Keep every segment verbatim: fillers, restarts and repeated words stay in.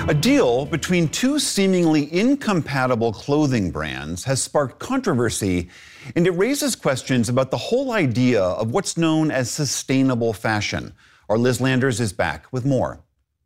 A deal between two seemingly incompatible clothing brands has sparked controversy, and it raises questions about the whole idea of what's known as sustainable fashion. Our Liz Landers is back with more.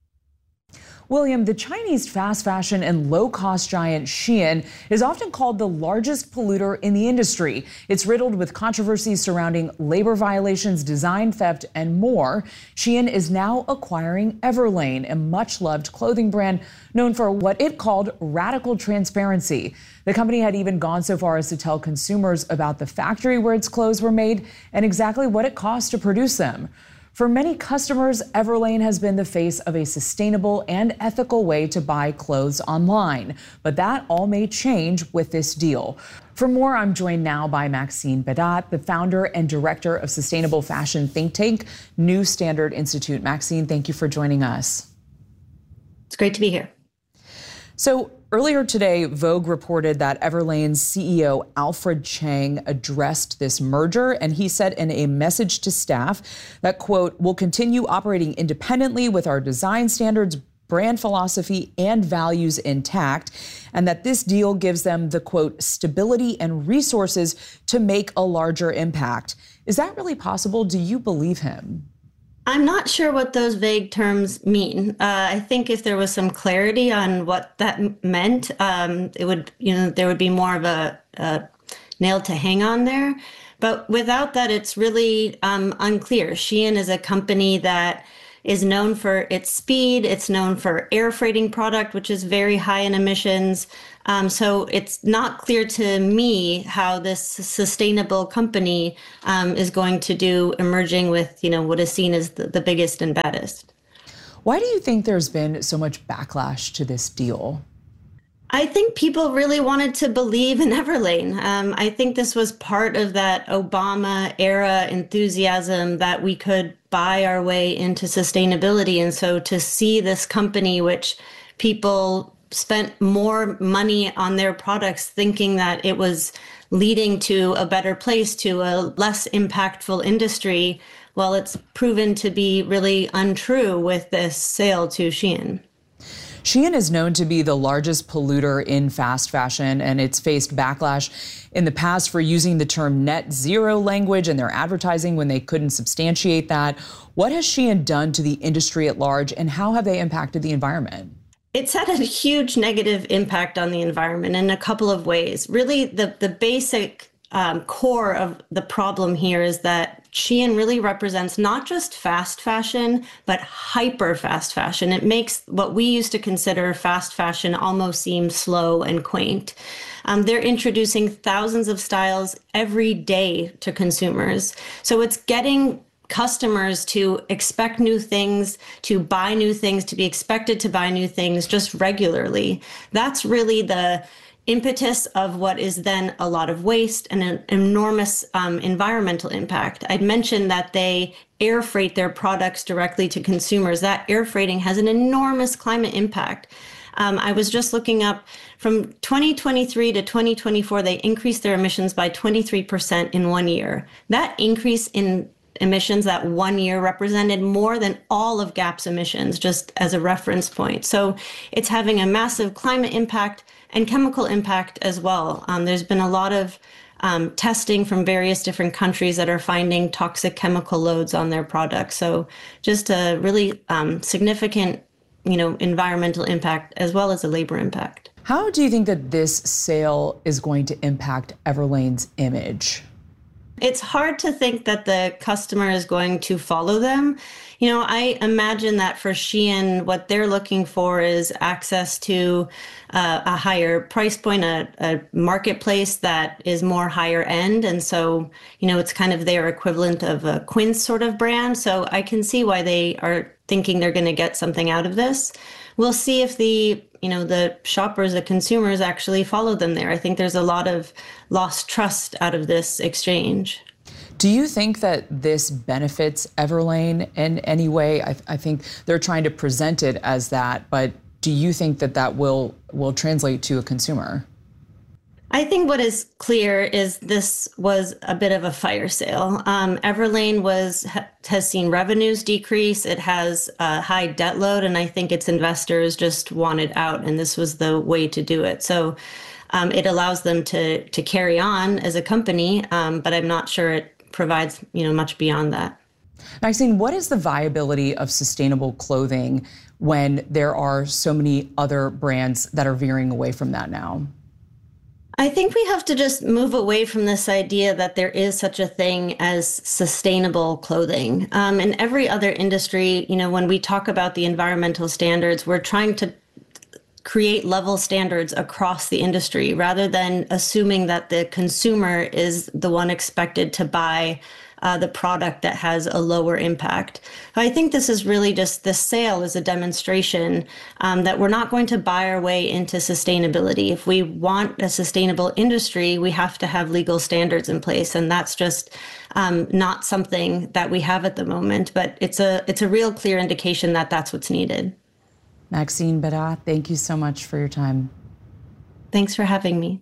William, the Chinese fast fashion and low-cost giant Shein is often called the largest polluter in the industry. It's riddled with controversies surrounding labor violations, design theft, and more. Shein is now acquiring Everlane, a much-loved clothing brand known for what it called radical transparency. The company had even gone so far as to tell consumers about the factory where its clothes were made and exactly what it cost to produce them. For many customers, Everlane has been the face of a sustainable and ethical way to buy clothes online. But that all may change with this deal. For more, I'm joined now by Maxine Bédat, the founder and director of sustainable fashion think tank, New Standard Institute. Maxine, thank you for joining us. It's great to be here. So earlier today, Vogue reported that Everlane's C E O, Alfred Chang, addressed this merger, and he said in a message to staff that, quote, "We'll continue operating independently with our design standards, brand philosophy, and values intact, and that this deal gives them the, quote, stability and resources to make a larger impact." Is that really possible? Do you believe him? I'm not sure what those vague terms mean. Uh, I think if there was some clarity on what that meant, um, it would, you know, there would be more of a, a nail to hang on there. But without that, it's really um, unclear. Shein is a company that is known for its speed. It's known for air freighting product, which is very high in emissions. Um, so it's not clear to me how this sustainable company um, is going to do emerging with, you know, what is seen as the, the biggest and baddest. Why do you think there's been so much backlash to this deal? I think people really wanted to believe in Everlane. Um, I think this was part of that Obama era enthusiasm that we could buy our way into sustainability. And so to see this company, which people spent more money on their products thinking that it was leading to a better place, to a less impactful industry, well, it's proven to be really untrue with this sale to Shein. Shein is known to be the largest polluter in fast fashion, and it's faced backlash in the past for using the term net zero language in their advertising when they couldn't substantiate that. What has Shein done to the industry at large, and how have they impacted the environment? It's had a huge negative impact on the environment in a couple of ways. Really, the, the basic um, core of the problem here is that Shein really represents not just fast fashion, but hyper fast fashion. It makes what we used to consider fast fashion almost seem slow and quaint. Um, they're introducing thousands of styles every day to consumers. So it's getting customers to expect new things, to buy new things, to be expected to buy new things just regularly. That's really the impetus of what is then a lot of waste and an enormous um, environmental impact. I'd mentioned that they air freight their products directly to consumers. That air freighting has an enormous climate impact. Um, I was just looking up from twenty twenty-three to twenty twenty-four, they increased their emissions by twenty-three percent in one year. That increase in emissions that one year represented more than all of Gap's emissions, just as a reference point. So it's having a massive climate impact and chemical impact as well. Um, there's been a lot of um, testing from various different countries that are finding toxic chemical loads on their products. So just a really um, significant, you know, environmental impact as well as a labor impact. How do you think that this sale is going to impact Everlane's image? It's hard to think that the customer is going to follow them. You know, I imagine that for Shein, what they're looking for is access to uh, a higher price point, a, a marketplace that is more higher end. And so, you know, it's kind of their equivalent of a Quince sort of brand. So I can see why they are thinking they're going to get something out of this. We'll see if the, you know, the shoppers, the consumers actually follow them there. I think there's a lot of lost trust out of this exchange. Do you think that this benefits Everlane in any way? I, I think they're trying to present it as that, but do you think that that will will translate to a consumer? I think what is clear is this was a bit of a fire sale. Um, Everlane was has seen revenues decrease. It has a high debt load, and I think its investors just wanted out, and this was the way to do it. So um, it allows them to to carry on as a company, um, but I'm not sure it provides you know much beyond that. Maxine, what is the viability of sustainable clothing when there are so many other brands that are veering away from that now? I think we have to just move away from this idea that there is such a thing as sustainable clothing. Um, in every other industry, you know, when we talk about the environmental standards, we're trying to create level standards across the industry rather than assuming that the consumer is the one expected to buy Uh, the product that has a lower impact. I think this is really just, this sale is a demonstration um, that we're not going to buy our way into sustainability. If we want a sustainable industry, we have to have legal standards in place, and that's just um, not something that we have at the moment. But it's a it's a real clear indication that that's what's needed. Maxine Bédat, thank you so much for your time. Thanks for having me.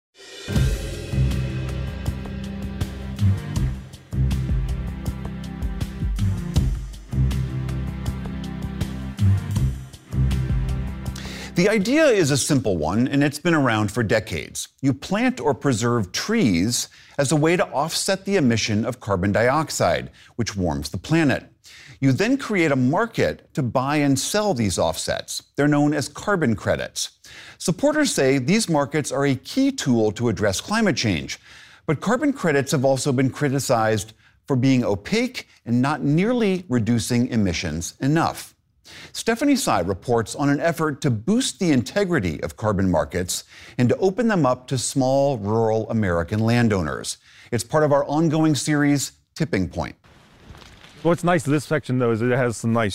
The idea is a simple one, and it's been around for decades. You plant or preserve trees as a way to offset the emission of carbon dioxide, which warms the planet. You then create a market to buy and sell these offsets. They're known as carbon credits. Supporters say these markets are a key tool to address climate change. But carbon credits have also been criticized for being opaque and not nearly reducing emissions enough. Stephanie Tsai reports on an effort to boost the integrity of carbon markets and to open them up to small, rural American landowners. It's part of our ongoing series, Tipping Point. What's nice to this section, though, is it has some nice